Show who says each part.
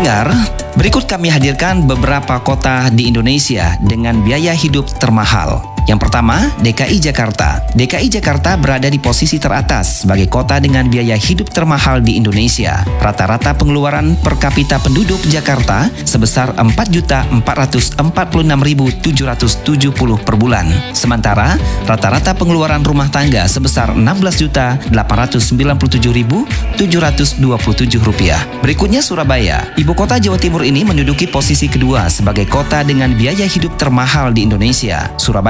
Speaker 1: Pendengar, berikut kami hadirkan beberapa kota di Indonesia dengan biaya hidup termahal. Yang pertama, DKI Jakarta. DKI Jakarta berada di posisi teratas sebagai kota dengan biaya hidup termahal di Indonesia. Rata-rata pengeluaran per kapita penduduk Jakarta sebesar Rp4.046.770 per bulan. Sementara, rata-rata pengeluaran rumah tangga sebesar Rp16.897.727. Berikutnya Surabaya. Ibu kota Jawa Timur ini menduduki posisi kedua sebagai kota dengan biaya hidup termahal di Indonesia. Surabaya